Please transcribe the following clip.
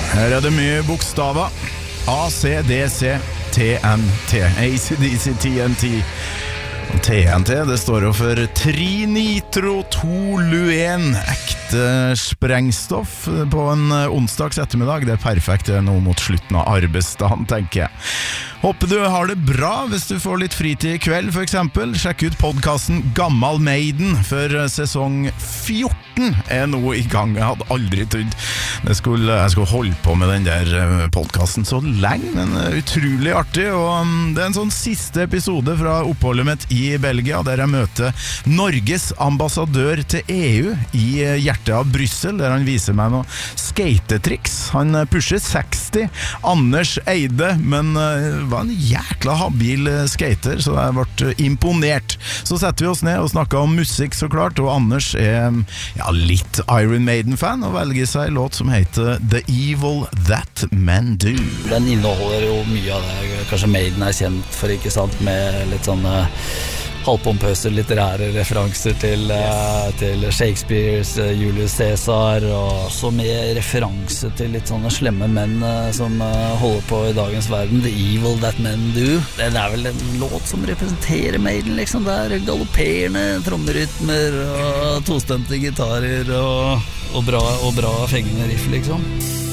Her det mye bokstaver. A-C-D-C TNT ACDC TNT TNT, det står jo for trinitrotoluen, ekte sprengstoff på en onsdags ettermiddag. Det perfekt nå mot slutten av arbeidsdagen, tenker jeg. Håper du har det bra hvis du får litt fritid i kveld, for eksempel. Sjekk ut podcasten Gammal Maiden, for sesong 14 nå i gang. Jeg hadde aldri trodd jeg skulle holde på med den der podcasten så lenge, men utrolig artig. Og det en sånn siste episode fra oppholdet mitt i Belgia, der jeg møter Norges ambassadør til EU i hjertet av Bryssel, der han viser meg noen skatetriks. Han pusher 60, Anders Eide, men var en jækla habil skater, så jeg ble imponert. Så setter vi oss ned og snakker om musikk, så klart, og Anders litt Iron Maiden-fan, og velger seg en låt som heter The Evil That Men Do. Den inneholder jo mye av det kanskje Maiden kjent for, ikke sant, med litt sånn halvpompøse litterære referanser til Shakespeares Julius Caesar, og også med referanse til litt sånne slemme menn som holder på i dagens verden. The Evil That Men Do. Det vel en låt som representerer Maiden, liksom. Det galopperende trommerytmer og tostemte gitarer og bra fengende riff, liksom.